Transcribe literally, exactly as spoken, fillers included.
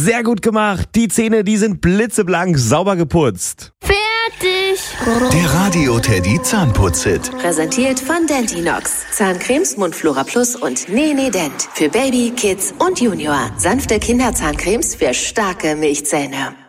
Sehr gut gemacht. Die Zähne, die sind blitzeblank, sauber geputzt. Fertig. Der Radio Teddy Zahnputz-Hit. Präsentiert von Dentinox. Zahncremes, Mundflora Plus und Nene Dent. Für Baby, Kids und Junior. Sanfte Kinderzahncremes für starke Milchzähne.